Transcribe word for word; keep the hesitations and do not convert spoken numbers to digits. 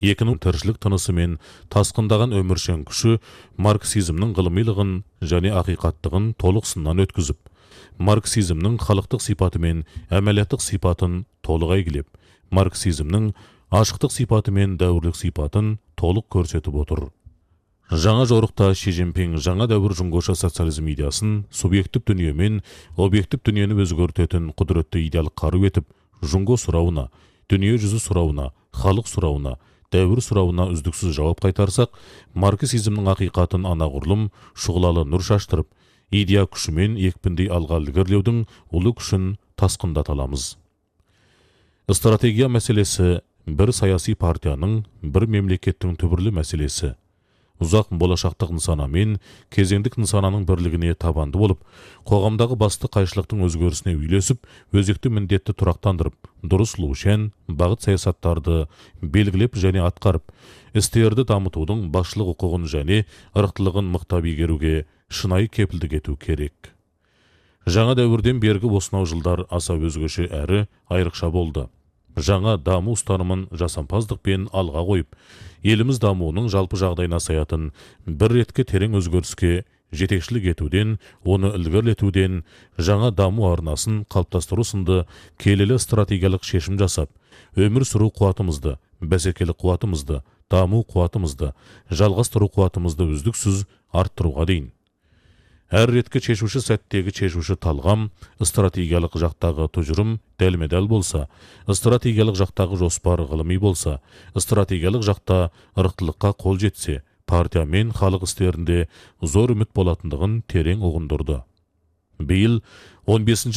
Екінің тіршілік тынысы мен тасқындаған өміршең күші марксизмнің ғылымилығын және ақиқаттығын толық сыннан өткізіп, марксизмнің халықтық сипаты мен әмәлияттық сипатын толық әйгілеп, марксизмнің ашықтық сипаты мен дәуірлік сипатын толық көрсетіп отыр. Жаңа жорықта Ши Цзиньпин жаңа дәуір жұңғоша социализм идеясын субъектив дүние мен объектив дүниені өзгертетін құдіретті идеялық қару етіп, жұңго сұрауына, дүние жүзі сұрауына, халық сұрауына, дәуір сұрауына үздіксіз жауап қайтарсақ, марксизмнің ақиқатын анағұрлым шұғылалы нұр шаштырып, идея күшімен екпіндей алға ілгерілеудің ұлы күшін тасқындата аламыз. Стратегия мәселесі бір саяси партияның, бір мемлекеттің түбірлі мәселесі. Ұзақ болашақтық нысана мен кезеңдік нысананың бірлігіне табанды болып, қоғамдағы басты қайшылықтың өзгерісіне үйлесіп, өзекті міндетті тұрақтандырып, дұрыс лушен, бағыт саясаттарды белгілеп және атқарып, істерді дамытудың басшылық құқығын және ырықтылығын мықтап игеруге шынайы кепілдік ету керек. Жаңа дәуірден бергі осынау жылдар аса өзгеше әрі айрықша болды. Жаңа даму ұстанымын жасампаздықпен алға қойып, еліміз дамуының жалпы жағдайына саятын бір ретке терең өзгеріске жетекшілік етуден, оны ілгерілетуден, жаңа даму арнасын қалыптастыру сынды келелі стратегиялық шешім жасап, өмір сүру қуатымызды, бәсекелік қуатымызды, даму қуатымызды, жалғастыру қуатымызды үздіксіз арттыруға дейін. Әр реткі шешуші сәттегі шешуші талғам, стратегиялық жақтағы тұжырым дәлме-дәл болса, стратегиялық жақтағы жоспар ғылыми болса, стратегиялық жақта ырықтылыққа қол жетсе, партия мен халық істерінде зор үміт болатындығын терең ұғындырды. Биыл он бесінші